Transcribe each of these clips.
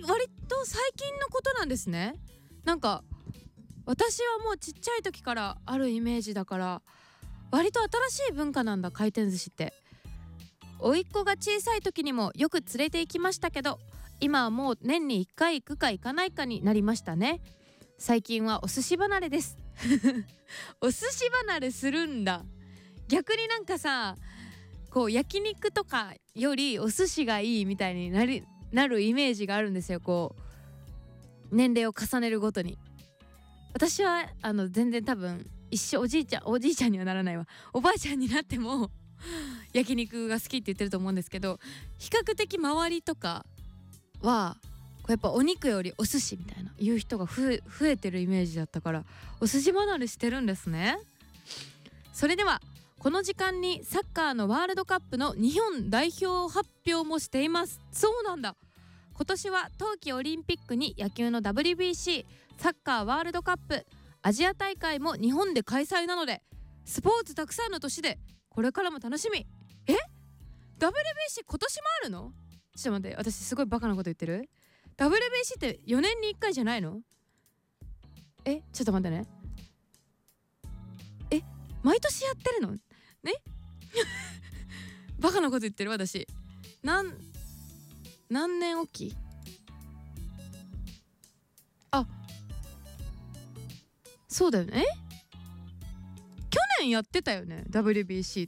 割と最近のことなんですね。なんか私はもうちっちゃい時からあるイメージだから、割と新しい文化なんだ回転寿司って。甥っ子が小さい時にもよく連れて行きましたけど、今はもう年に1回行くか行かないかになりましたね。最近はお寿司離れですお寿司離れするんだ。逆になんかさ、こう焼肉とかよりお寿司がいいみたいになるイメージがあるんですよ。こう年齢を重ねるごとに。私は全然多分一生おじいちゃんにはならないわ、おばあちゃんになっても焼肉が好きって言ってると思うんですけど、比較的周りとかはこうやっぱお肉よりお寿司みたいな言う人が増えてるイメージだったから、お寿司離れしてるんですね。それではこの時間にサッカーのワールドカップの日本代表発表もしています。そうなんだ。今年は冬季オリンピックに野球の WBC、 サッカーワールドカップ、アジア大会も日本で開催なので、スポーツたくさんの年でこれからも楽しみ。WBC 今年もあるの？ちょっと待って、私すごいバカなこと言ってる？ WBC って4年に1回じゃないの？ちょっと待ってね。毎年やってるのねバカなこと言ってる私。何年おき？そうだよね。去年やってたよね WBC って。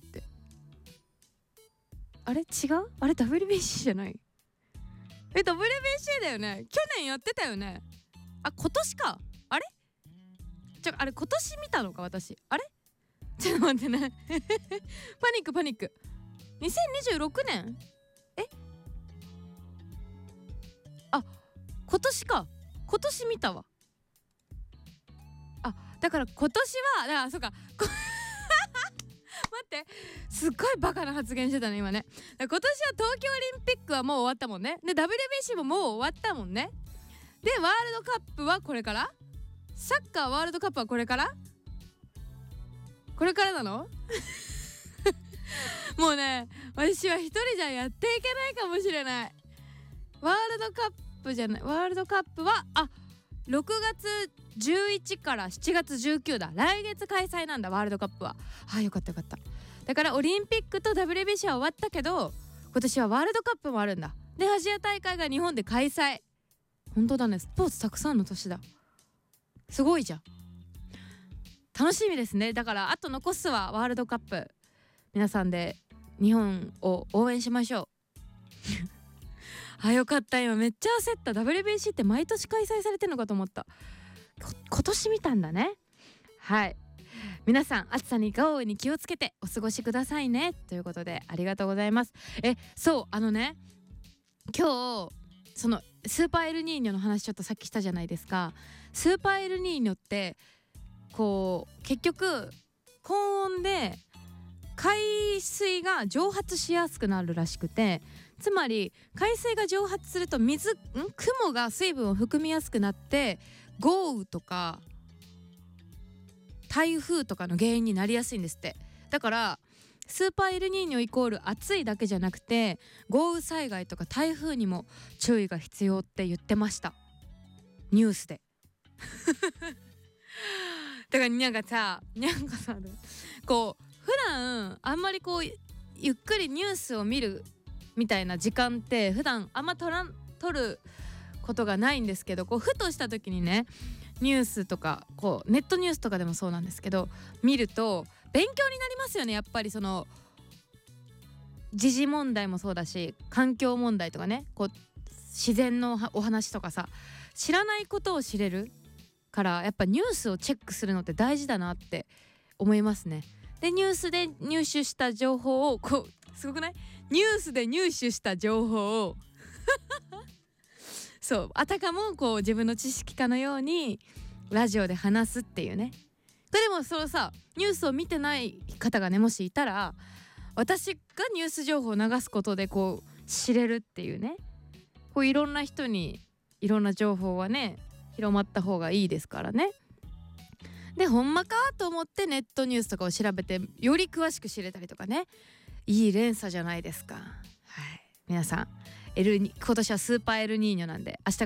あれ違う？あれ WBC じゃない？WBC だよね。去年やってたよね。今年か。あれあれ今年見たのか私。あれちょっと待ってねパニック。2026年？今年か。今年見たわ。だから今年はそうか待って、すっごいバカな発言してたね今ね。今年は東京オリンピックはもう終わったもんね。で WBC ももう終わったもんね。でワールドカップはこれから、サッカーワールドカップはこれからなのもうね、私は一人じゃやっていけないかもしれない。ワールドカップは6月11から7月19だ。来月開催なんだワールドカップは。よかった。だからオリンピックと WBC は終わったけど、今年はワールドカップもあるんだ。でアジア大会が日本で開催。本当だね、スポーツたくさんの年だ。すごいじゃん。楽しみですね。だからあと残すはワールドカップ。皆さんで日本を応援しましょうよかった。今めっちゃ焦った。 WBC って毎年開催されてるのかと思った。今年見たんだね。皆さん暑さに豪雨に気をつけてお過ごしくださいねということで、ありがとうございます。そう今日そのスーパーエルニーニョの話ちょっとさっきしたじゃないですか。スーパーエルニーニョってこう結局高温で海水が蒸発しやすくなるらしくて、つまり海水が蒸発すると雲が水分を含みやすくなって豪雨とか台風とかの原因になりやすいんですって。だからスーパーエルニーニョイコール暑いだけじゃなくて、豪雨災害とか台風にも注意が必要って言ってました、ニュースでだからなんかさこう普段あんまりこうゆっくりニュースを見るみたいな時間って普段あんま取ることがないんですけど、こうふとした時にね、ニュースとかこうネットニュースとかでもそうなんですけど見ると勉強になりますよね。やっぱりその時事問題もそうだし、環境問題とかね、こう自然のお話とかさ、知らないことを知れるから、やっぱニュースをチェックするのって大事だなって思いますね。でニュースで入手した情報をこう、すごくない？ニュースで入手した情報をそうあたかもこう自分の知識かのようにラジオで話すっていうね。でもそのさ、ニュースを見てない方がねもしいたら、私がニュース情報を流すことでこう知れるっていうね。こういろんな人にいろんな情報はね広まった方がいいですからね。でほんまかと思ってネットニュースとかを調べてより詳しく知れたりとかね、いい連鎖じゃないですか。皆さん今年はスーパーエルニーニョなんで、明日